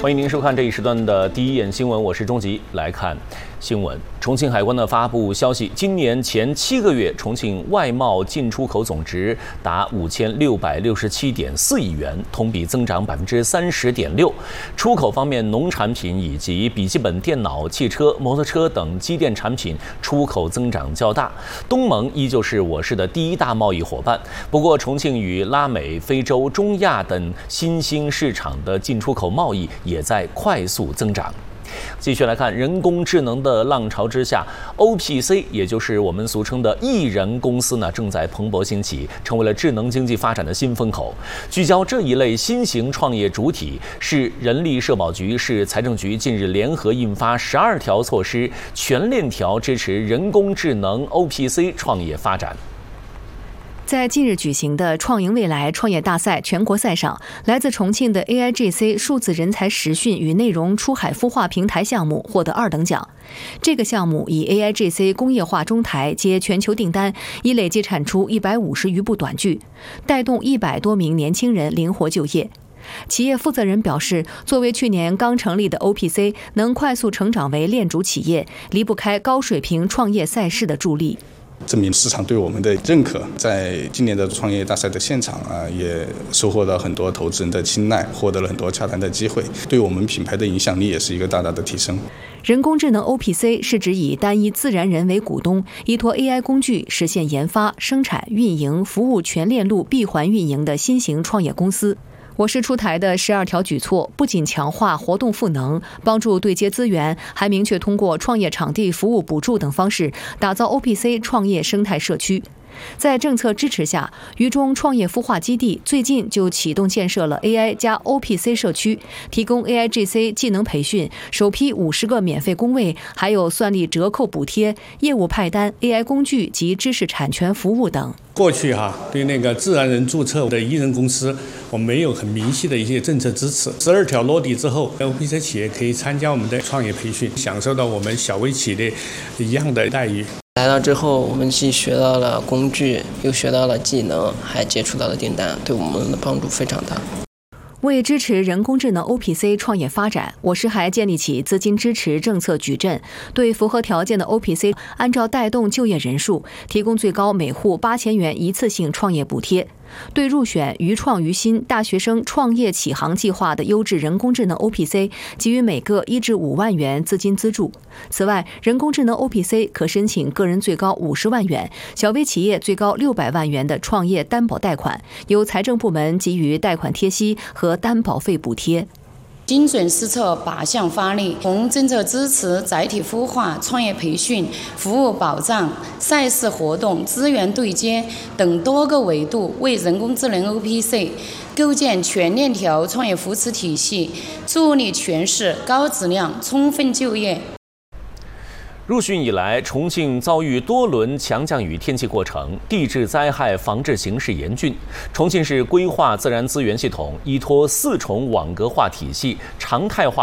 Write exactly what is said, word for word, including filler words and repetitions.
欢迎您收看这一时段的第一眼新闻，我是钟吉。来看新闻，重庆海关呢发布消息，今年前七个月，重庆外贸进出口总值达五千六百六十七点四亿元，同比增长百分之三十点六。出口方面，农产品以及笔记本电脑、汽车、摩托车等机电产品出口增长较大。东盟依旧是我市的第一大贸易伙伴，不过重庆与拉美、非洲、中亚等新兴市场的进出口贸易也在快速增长。继续来看，人工智能的浪潮之下 ，O P C 也就是我们俗称的艺人公司呢，正在蓬勃兴起，成为了智能经济发展的新风口。聚焦这一类新型创业主体，是人力社保局、市财政局近日联合印发十二条措施，全链条支持人工智能 O P C 创业发展。 在近日举行的创赢未来创业大赛全国赛上，来自重庆的 A I G C 数字人才实训与内容出海孵化平台项目获得二等奖。这个项目以 A I G C 工业化中台接全球订单，已累计产出一百五十余部短剧，带动一百多名年轻人灵活就业。企业负责人表示，作为去年刚成立的 O P C， 能快速成长为链主企业，离不开高水平创业赛事的助力。 证明市场对我们的认可，在今年的创业大赛的现场啊，也收获了很多投资人的青睐，获得了很多洽谈的机会，对我们品牌的影响力也是一个大大的提升。 人工智能 O P C 是指以单一自然人为股东，依托 A I 工具实现研发、生产、运营、服务全链路闭环运营的新型创业公司。我市出台的十二条举措不仅强化活动赋能，帮助对接资源，还明确通过创业场地服务补助等方式，打造 O P C 创业生态社区。在政策支持下，渝中创业孵化基地最近就启动建设了 A I 加 O P C 社区，提供 A I G C 技能培训，首批五十个免费工位，还有算力折扣补贴、业务派单、A I 工具及知识产权服务等。 过去哈对那个自然人注册的艺人公司，我们没有很明细的一些政策支持。十二条落地之后 ，O P C 企业可以参加我们的创业培训，享受到我们小微企业的一样的待遇。 来到之后，我们既学到了工具，又学到了技能，还接触到了订单，对我们的帮助非常大。 为支持人工智能 O P C 创业发展，我市还建立起资金支持政策矩阵，对符合条件的 O P C 按照带动就业人数，提供最高每户八千元一次性创业补贴。对入选渝创渝新大学生创业启航计划的优质人工智能 O P C， 给予每个一至五万元资金资助。此外，人工智能 O P C 可申请个人最高五十万元，小微企业最高六百万元的创业担保贷款，由财政部门给予贷款贴息和担保费补贴。 精准施策靶向发力，从政策支持、载体孵化、创业培训、服务保障、赛事活动、资源对接等多个维度，为人工智能 O P C 构建全链条创业扶持体系，助力全市高质量充分就业。 入汛以来，重庆遭遇多轮强降雨天气过程，地质灾害防治形势严峻。重庆市规划自然资源系统依托四重网格化体系，常态化